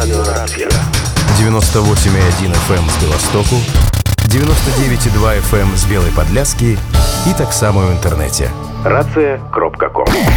радиорацыя. 98,1 FM з Беластоку, 99,2 FM з Белай Падляскі і таксама ў інтэрнэце. Рацыя.ком